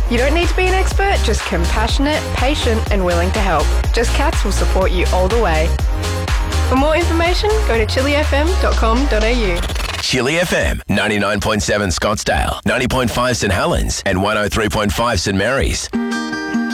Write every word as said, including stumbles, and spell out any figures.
You don't need to be an expert, just compassionate, patient and willing to help. Just Cats will support you all the way. For more information, go to chili f m dot com dot a u. Chili F M, ninety-nine point seven Scottsdale, ninety point five St Helens and one oh three point five St Mary's.